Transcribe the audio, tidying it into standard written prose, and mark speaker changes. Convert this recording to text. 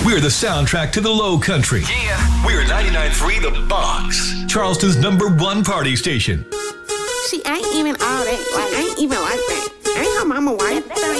Speaker 1: We're the soundtrack to the Low Country. Yeah. We're 99.3 The Box, Charleston's #1 party station.
Speaker 2: See, I ain't even all that. Like, I ain't even like that. I ain't her mama wife.